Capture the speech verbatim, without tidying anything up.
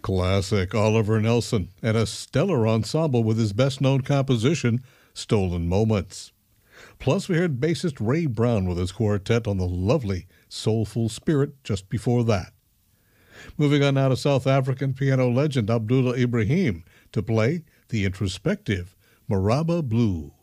Classic Oliver Nelson and a stellar ensemble with his best-known composition, Stolen Moments. Plus, we heard bassist Ray Brown with his quartet on the lovely Soulful Spirit just before that. Moving on now to South African piano legend Abdullah Ibrahim to play the introspective Maraba Blue.